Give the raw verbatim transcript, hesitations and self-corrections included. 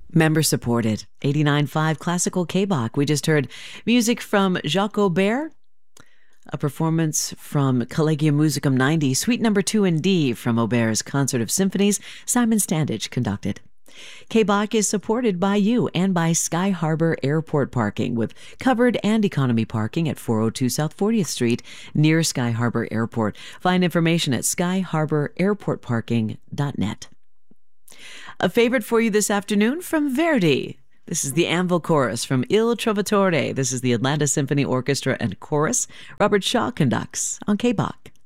Member supported. eighty-nine point five Classical K-Bach. We just heard music from Jacques Aubert, a performance from Collegium Musicum ninety, Suite Number two in D from Aubert's Concert of Symphonies. Simon Standage conducted. K-Bach is supported by you and by Sky Harbor Airport Parking, with covered and economy parking at four oh two South fortieth Street near Sky Harbor Airport. Find information at sky harbor airport parking dot net. A favorite for you this afternoon from Verdi. This is the Anvil Chorus from Il Trovatore. This is the Atlanta Symphony Orchestra and Chorus. Robert Shaw conducts on K-Bach.